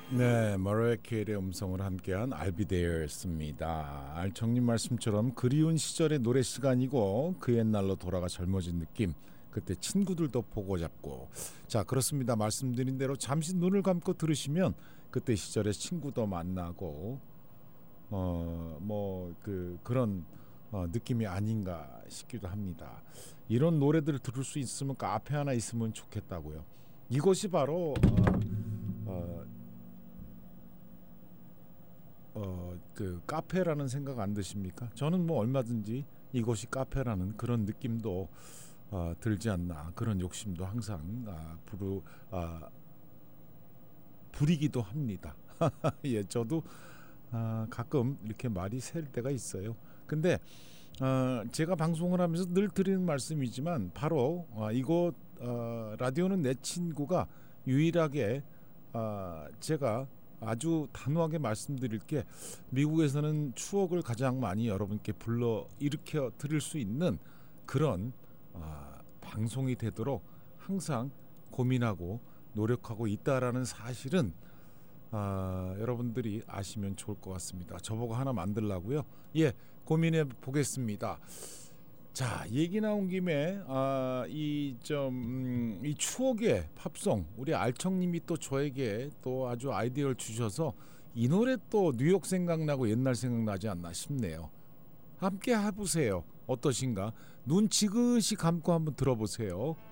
네, 머라이어 캐리의 음성을 함께한 I'll Be There였습니다. 알청님 말씀처럼 그리운 시절의 노래 시간이고 그 옛날로 돌아가 젊어진 느낌. 그때 친구들도 보고 잡고. 자, 그렇습니다. 말씀드린 대로 잠시 눈을 감고 들으시면 그때 시절의 친구도 만나고 그런 느낌이 아닌가 싶기도 합니다. 이런 노래들을 들을 수 있으면 카페 하나 있으면 좋겠다고요. 이것이 바로 그 카페라는 생각 안 드십니까? 저는 뭐 얼마든지 이곳이 카페라는 그런 느낌도 들지 않나, 그런 욕심도 항상 부리기도 합니다. 예, 저도 가끔 이렇게 말이 셀 때가 있어요. 근데 제가 방송을 하면서 늘 드리는 말씀이지만 바로 이곳 라디오는 내 친구가 유일하게 제가 아주 단호하게 말씀드릴 게, 미국에서는 추억을 가장 많이 여러분께 일으켜 드릴 수 있는 그런 방송이 되도록 항상 고민하고 노력하고 있다라는 사실은 여러분들이 아시면 좋을 것 같습니다. 저보고 하나 만들라고요? 예, 고민해 보겠습니다. 자, 얘기 나온 김에 이 추억의 팝송, 우리 알청님이 또 저에게 또 아주 아이디어를 주셔서 이 노래 또 뉴욕 생각나고 옛날 생각나지 않나 싶네요. 함께 해보세요. 어떠신가? 눈 지그시 감고 한번 들어보세요.